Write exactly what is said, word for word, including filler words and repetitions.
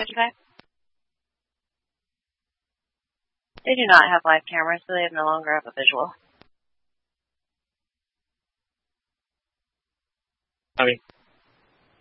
fifty-five? They do not have live cameras, so they no longer have a visual. Copy.